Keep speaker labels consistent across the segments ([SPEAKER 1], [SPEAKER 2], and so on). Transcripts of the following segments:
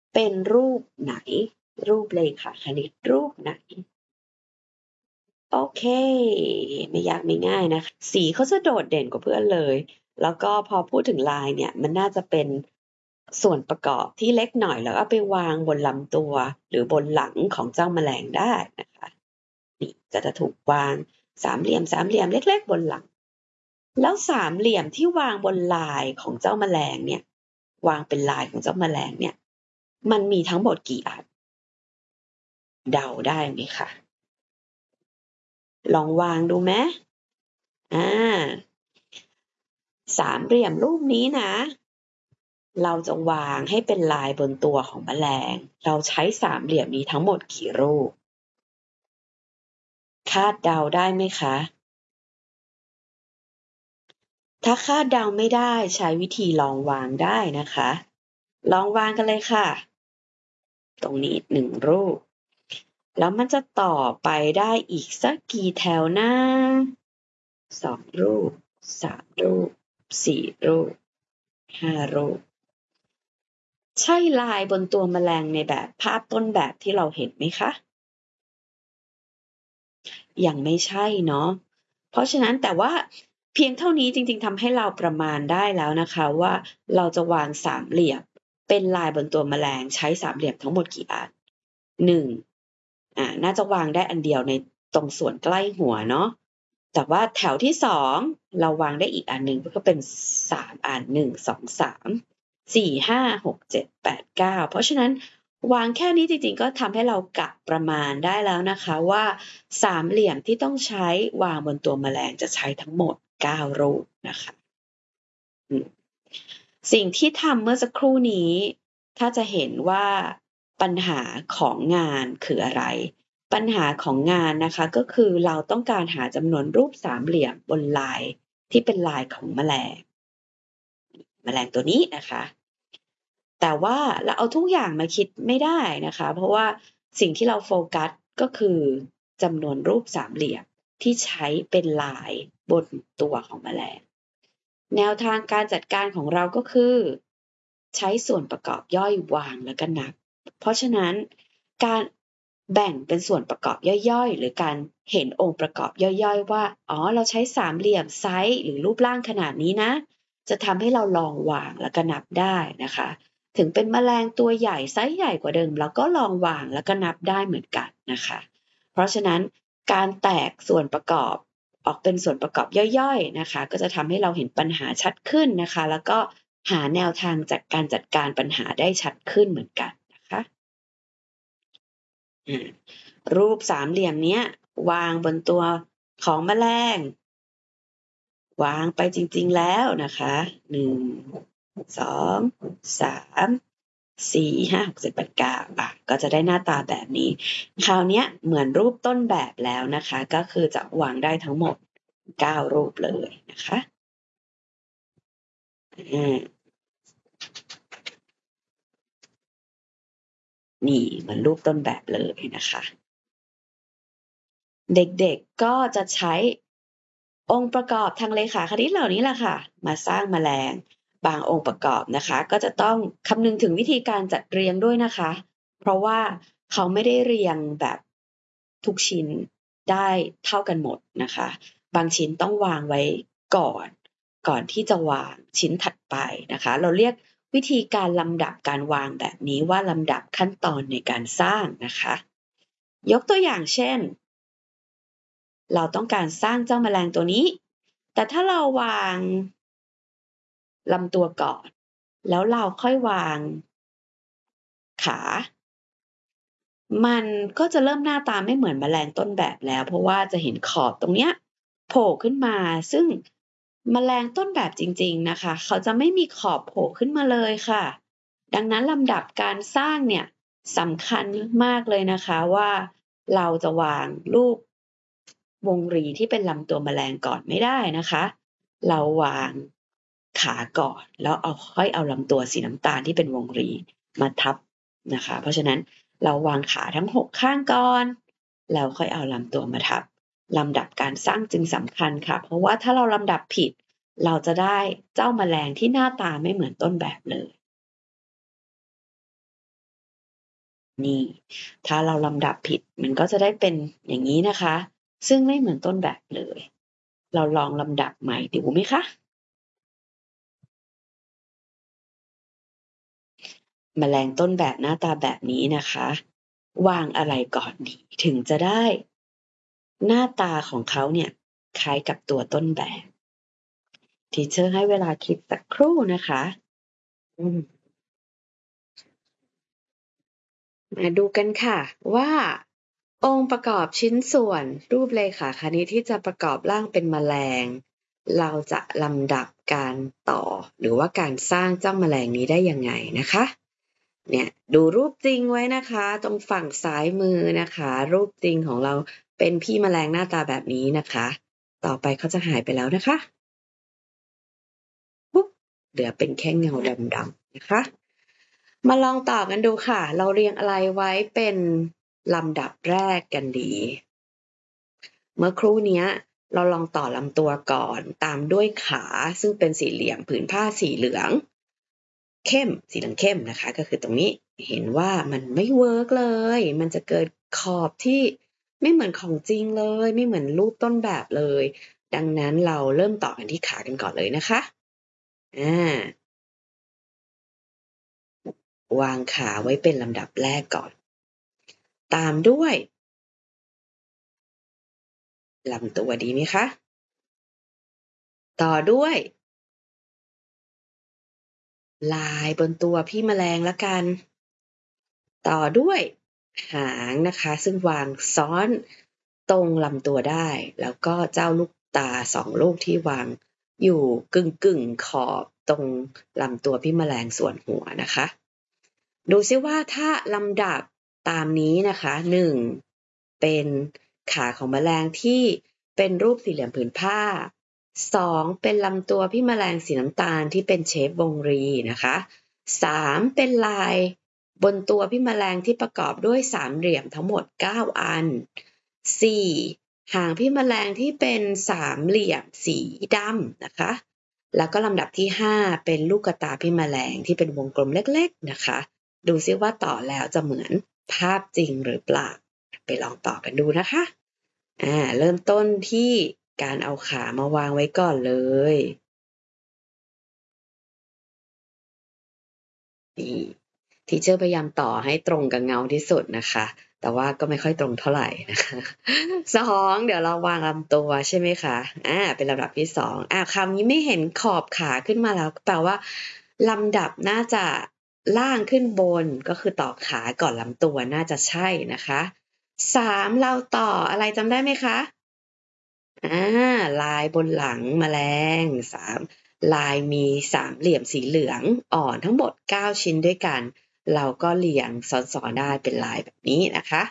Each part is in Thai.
[SPEAKER 1] เป็นรูปไหนรูปเลขาคณิตรูปไหนโอเคไม่ยากไม่ง่ายนะคะสีเขาจะโดดเด่นกว่าเพื่อนเลยแล้วก็พอพูดถึงลายเนี่ยมันน่าจะเป็นส่วนประกอบที่เล็กหน่อยแล้วเอาไปวางบนลำตัวหรือบนหลังของเจ้าแมลงได้นะคะนี่ก็จะถูกวางสามเหลี่ยมเล็กๆบนหลังแล้วสามเหลี่ยมที่วางบนลายของเจ้าแมลงเนี่ยวางเป็นลายของเจ้าแมลงเนี่ยมันมีทั้งหมดกี่อันเดาได้ไหมคะลองวางดูไหมสามเหลี่ยมรูปนี้นะเราจะวางให้เป็นลายบนตัวของแมลงเราใช้สามเหลี่ยมนี้ทั้งหมดกี่รูปคาดเดาได้ไหมคะถ้าคาดเดาไม่ได้ใช้วิธีลองวางได้นะคะลองวางกันเลยค่ะตรงนี้1รูปแล้วมันจะต่อไปได้อีกสักกี่แถวนะ2รูป3รูป4รูป5รูปใช่ลายบนตัวแมลงในแบบภาพต้นแบบที่เราเห็นไหมคะยังไม่ใช่เนาะเพราะฉะนั้นแต่ว่าเพียงเท่านี้จริงๆทำให้เราประมาณได้แล้วนะคะว่าเราจะวางสามเหลี่ยมเป็นลายบนตัวแมลงใช้สามเหลี่ยมทั้งหมดกี่อัน1น่าจะวางได้อันเดียวในตรงส่วนใกล้หัวเนาะแต่ว่าแถวที่2เราวางได้อีกอันหนึ่งก็เป็น3อัน1 2 3 4 5 6 7 8 9เพราะฉะนั้นวางแค่นี้จริงๆก็ทำให้เรากะประมาณได้แล้วนะคะว่าสามเหลี่ยมที่ต้องใช้วางบนตัวแมลงจะใช้ทั้งหมด9รูปนะคะสิ่งที่ทำเมื่อสักครู่นี้ถ้าจะเห็นว่าปัญหาของงานคืออะไรปัญหาของงานนะคะก็คือเราต้องการหาจำนวนรูปสามเหลี่ยมบนลายที่เป็นลายของแมลงตัวนี้นะคะแต่ว่าเราเอาทุกอย่างมาคิดไม่ได้นะคะเพราะว่าสิ่งที่เราโฟกัสก็คือจำนวนรูปสามเหลี่ยมที่ใช้เป็นลายบนตัวของแมลงแนวทางการจัดการของเราก็คือใช้ส่วนประกอบย่อยวางแล้วก็นับเพราะฉะนั้นการแบ่งเป็นส่วนประกอบย่อยๆหรือการเห็นองค์ประกอบย่อยๆว่าเราใช้สามเหลี่ยมไซส์หรือรูปร่างขนาดนี้นะจะทำให้เราลองวางแล้วก็นับได้นะคะถึงเป็นแมลงตัวใหญ่ไซส์ใหญ่กว่าเดิมเราก็ลองวางแล้วก็นับได้เหมือนกันนะคะเพราะฉะนั้นการแตกส่วนประกอบออกเป็นส่วนประกอบย่อยๆนะคะก็จะทำให้เราเห็นปัญหาชัดขึ้นนะคะแล้วก็หาแนวทางจากการจัดการปัญหาได้ชัดขึ้นเหมือนกันนะคะรูปสามเหลี่ยมเนี้ยวางบนตัวของแมลงวางไปจริงๆแล้วนะคะ1 2 3 4 5 6 7 8 9ก็จะได้หน้าตาแบบนี้คราวนี้เหมือนรูปต้นแบบแล้วนะคะก็คือจะวางได้ทั้งหมด9รูปเลยนะคะนี่เหมือนรูปต้นแบบเลยนะคะเด็กๆก็จะใช้องค์ประกอบทางเลขาคณิตเหล่านี้แหละค่ะมาสร้างแมลงบางองค์ประกอบนะคะก็จะต้องคำนึงถึงวิธีการจัดเรียงด้วยนะคะเพราะว่าเขาไม่ได้เรียงแบบทุกชิ้นได้เท่ากันหมดนะคะบางชิ้นต้องวางไว้ก่อนที่จะวางชิ้นถัดไปนะคะเราเรียกวิธีการลำดับการวางแบบนี้ว่าลำดับขั้นตอนในการสร้างนะคะยกตัวอย่างเช่น เราต้องการสร้างเจ้าแมลงตัวนี้ แต่ถ้าเราวางลำตัวก่อน แล้วเราค่อยวางขา มันก็จะเริ่มหน้าตาไม่เหมือนแมลงต้นแบบแล้ว เพราะว่าจะเห็นขอบตรงเนี้ยโผล่ขึ้นมา ซึ่งแมลงต้นแบบจริงๆนะคะ เขาจะไม่มีขอบโผล่ขึ้นมาเลยค่ะ ดังนั้นลำดับการสร้างเนี่ยสำคัญมากเลยนะคะว่าเราจะวางรูปวงรีที่เป็นลำตัวแมลงก่อนไม่ได้นะคะ เราวางขาก่อนแล้วค่อยเอาลำตัวสีน้ำตาลที่เป็นวงรีมาทับนะคะเพราะฉะนั้นเราวางขาทั้ง6ข้างก่อนแล้วค่อยเอาลำตัวมาทับลำดับการสร้างจึงสำคัญค่ะเพราะว่าถ้าเราลำดับผิดเราจะได้เจ้าแมลงที่หน้าตาไม่เหมือนต้นแบบเลยนี่ถ้าเราลำดับผิดมันก็จะได้เป็นอย่างนี้นะคะ ซึ่งไม่เหมือนต้นแบบเลย เราลองลำดับใหม่ดูไหมคะ แมลงต้นแบบหน้าตาแบบนี้นะคะ วางอะไรก่อนดีถึงจะได้หน้าตาของเขาเนี่ยคล้ายกับตัวต้นแบบทีเชอร์ให้เวลาคิดสักครู่นะคะอืมมาดูกันค่ะว่าองค์ประกอบชิ้นส่วนรูปเรขาคณิตที่จะประกอบร่างเป็นแมลงเราจะลำดับการต่อหรือว่าการสร้างเจ้าแมลงนี้ได้ยังไงนะคะเนี่ยดูรูปจริงไว้นะคะตรงฝั่งซ้ายมือนะคะรูปจริงของเราเป็นพี่แมลงหน้าตาแบบนี้นะคะต่อไปเขาจะหายไปแล้วนะคะปุ๊บเหลือเป็นแค่เงาดำๆนะคะมาลองต่อกันดูค่ะเราเรียงอะไรไว้เป็นลำดับแรกกันดี เมื่อครู่เนี้ยเราลองต่อลำตัวก่อนตามด้วยขาซึ่งเป็นสี่เหลี่ยมผืนผ้าสีเหลืองเข้มสีเหลืองเข้มนะคะก็คือตรงนี้เห็นว่ามันไม่เวิร์กเลยมันจะเกิดขอบที่ไม่เหมือนของจริงเลยไม่เหมือนรูปต้นแบบเลยดังนั้นเราเริ่มต่อกันที่ขากันก่อนเลยนะคะอ่าวางขาไว้เป็นลำดับแรกก่อนตามด้วยลำตัวดีไหมคะต่อด้วยลายบนตัวพี่แมลงละกัน ต่อด้วยหางนะคะซึ่งวางซ้อนตรงลำตัวได้แล้วก็เจ้าลูกตา2ลูกที่วางอยู่กึ่งขอบตรงลำตัวพี่แมลงส่วนหัวนะคะดูซิว่าถ้าลำดับตามนี้นะคะ1เป็นขาของแมลงที่เป็นรูปสี่เหลี่ยมผืนผ้า2เป็นลำตัวพี่แมลงสีน้ำตาลที่เป็นเชฟวงรีนะคะ3เป็นลายบนตัวพี่แมลงที่ประกอบด้วยสามเหลี่ยมทั้งหมด9อัน4หางพี่แมลงที่เป็นสามเหลี่ยมสีดำนะคะแล้วก็ลำดับที่5เป็นลูกกระตาพี่แมลงที่เป็นวงกลมเล็กๆนะคะดูซิว่าต่อแล้วจะเหมือนภาพจริงหรือเปล่าไปลองต่อกันดูนะคะเริ่มต้นที่การเอาขามาวางไว้ก่อนเลยนี่ทีเชอร์พยายามต่อให้ตรงกับเงาที่สุดนะคะแต่ว่าก็ไม่ค่อยตรงเท่าไหร่นะคะ2เดี๋ยวเราวางลำตัวใช่ไหมคะเป็นลำดับที่2คราวนี้ไม่เห็นขอบขาขึ้นมาแล้วแปลว่าลำดับน่าจะล่างขึ้นบนก็คือต่อขาก่อนลำตัวน่าจะใช่นะคะ3เราต่ออะไรจำได้ไหมคะลายบนหลังแมลง3ลายมีสามเหลี่ยมสีเหลืองอ่อนทั้งหมด9ชิ้นด้วยกันเราก็เรียงซ้อนๆได้เป็นลายแบบนี้นะคะ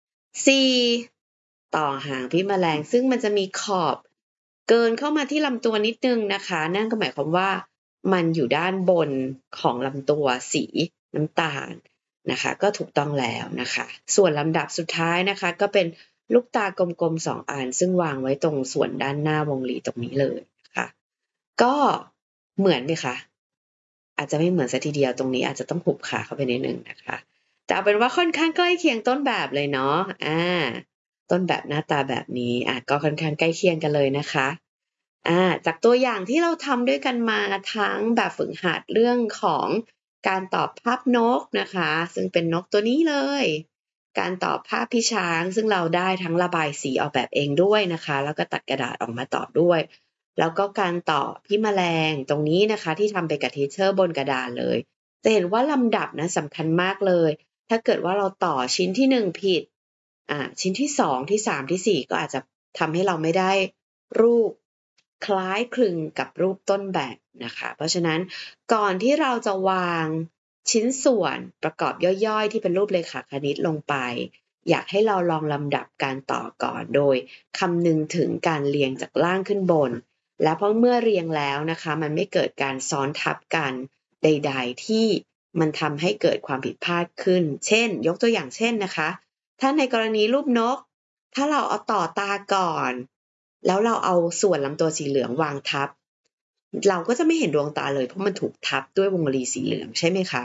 [SPEAKER 1] 4ต่อหางพี่แมลงซึ่งมันจะมีขอบเกินเข้ามาที่ลำตัวนิดนึงนะคะนั่นก็หมายความว่ามันอยู่ด้านบนของลำตัวสีน้ำตาลนะคะก็ถูกต้องแล้วนะคะส่วนลำดับสุดท้ายนะคะก็เป็นลูกตากลมๆ2อันซึ่งวางไว้ตรงส่วนด้านหน้าวงรีตรงนี้เลยนะคะก็เหมือนไหมคะอาจจะไม่เหมือนซะทีเดียวตรงนี้อาจจะต้องหุบขาเข้าไปนิดนึงนะคะแต่เอาเป็นว่าค่อนข้างใกล้เคียงต้นแบบเลยเนาะต้นแบบหน้าตาแบบนี้ก็ค่อนข้างใกล้เคียงกันเลยนะคะจากตัวอย่างที่เราทำด้วยกันมาทั้งแบบฝึกหัดเรื่องของการตอบภาพนกนะคะซึ่งเป็นนกตัวนี้เลยการตอบภาพพี่ช้างซึ่งเราได้ทั้งระบายสีออกแบบเองด้วยนะคะแล้วก็ตัดกระดาษออกมาตอบด้วยแล้วก็การตอบพี่แมลงตรงนี้นะคะที่ทำไปกับทีเชอร์บนกระดาษเลยจะเห็นว่าลำดับนะสำคัญมากเลยถ้าเกิดว่าเราต่อชิ้นที่1ผิดชิ้นที่2ที่3ที่4ก็อาจจะทำให้เราไม่ได้รูปคล้ายคลึงกับรูปต้นแบบนะคะเพราะฉะนั้นก่อนที่เราจะวางชิ้นส่วนประกอบย่อยๆที่เป็นรูปเรขาคณิตลงไปอยากให้เราลองลำดับการต่อก่อนโดยคำนึงถึงการเรียงจากล่างขึ้นบนและเพราะเมื่อเรียงแล้วนะคะมันไม่เกิดการซ้อนทับกันใดๆที่มันทำให้เกิดความผิดพลาดขึ้นเช่นยกตัวอย่างเช่นนะคะถ้าในกรณีรูปนกถ้าเราเอาต่อตาก่อนแล้วเราเอาส่วนลำตัวสีเหลืองวางทับเราก็จะไม่เห็นดวงตาเลยเพราะมันถูกทับด้วยวงรีสีเหลืองใช่ไหมคะ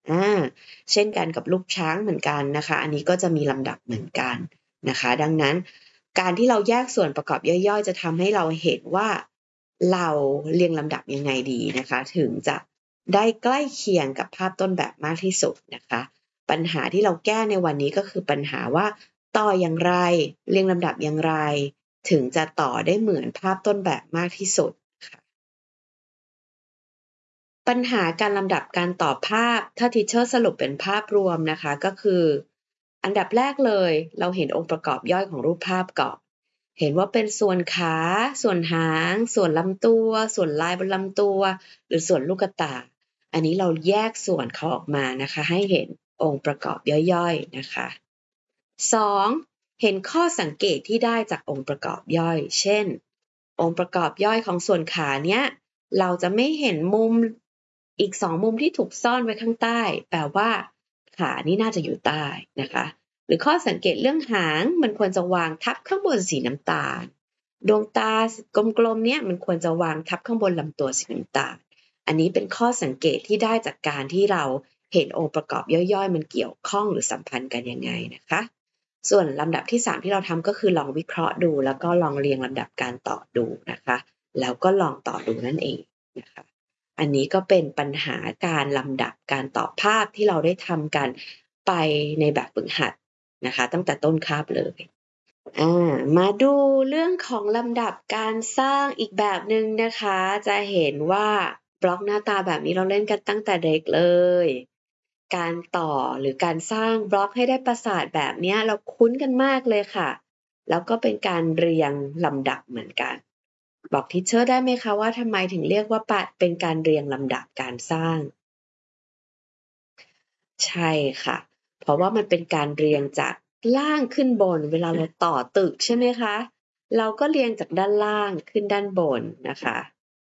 [SPEAKER 1] เช่นกันกับลูกช้างเหมือนกันนะคะ อันนี้ก็จะมีลำดับเหมือนกันนะคะ ดังนั้นการที่เราแยกส่วนประกอบย่อยๆจะทำให้เราเห็นว่าเราเรียงลำดับยังไงดีนะคะ ถึงจะได้ใกล้เคียงกับภาพต้นแบบมากที่สุดนะคะ ปัญหาที่เราแก้ในวันนี้ก็คือปัญหาว่าต่ออย่างไรเรียงลำดับอย่างไรถึงจะต่อได้เหมือนภาพต้นแบบมากที่สุดค่ะปัญหาการลำดับการต่อภาพถ้าทีเชอร์สรุปเป็นภาพรวมนะคะก็คืออันดับแรกเลยเราเห็นองค์ประกอบย่อยของรูปภาพก่อนเห็นว่าเป็นส่วนขาส่วนหางส่วนลำตัวส่วนลายบนลำตัวหรือส่วนลูกตาอันนี้เราแยกส่วนเขาออกมานะคะให้เห็นองค์ประกอบย่อยๆนะคะ 2. เห็นข้อสังเกตที่ได้จากองค์ประกอบย่อย เช่น องค์ประกอบย่อยของส่วนขาเนี้ยเราจะไม่เห็นมุมอีก2มุมที่ถูกซ่อนไว้ข้างใต้แปลว่าขานี่น่าจะอยู่ใต้นะคะหรือข้อสังเกตเรื่องหางมันควรจะวางทับข้างบนสีน้ำตาลดวงตากลมๆเนี่ยมันควรจะวางทับข้างบนลำตัวสีน้ำตาลอันนี้เป็นข้อสังเกตที่ได้จากการที่เราเห็นองค์ประกอบย่อยๆมันเกี่ยวข้องหรือสัมพันธ์กันยังไงนะคะส่วนลำดับที่3ที่เราทำก็คือลองวิเคราะห์ดูแล้วก็ลองเรียงลำดับการต่อดูนะคะแล้วก็ลองต่อดูนั่นเองนะคะอันนี้ก็เป็นปัญหาการลำดับการต่อภาพที่เราได้ทำกันไปในแบบฝึกหัดนะคะตั้งแต่ต้นคาบเลยมาดูเรื่องของลำดับการสร้างอีกแบบหนึ่งนะคะจะเห็นว่าบล็อกหน้าตาแบบนี้เราเล่นกันตั้งแต่เด็กเลยการต่อหรือการสร้างบล็อกให้ได้ประสาทแบบนี้เราคุ้นกันมากเลยค่ะแล้วก็เป็นการเรียงลำดับเหมือนกันบอกทีเชอร์ได้ไหมคะว่าทำไมถึงเรียกว่าเป็นการเรียงลำดับการสร้างใช่ค่ะเพราะว่ามันเป็นการเรียงจากล่างขึ้นบนเวลาเราต่อตึกใช่ไหมคะเราก็เรียงจากด้านล่างขึ้นด้านบนนะคะ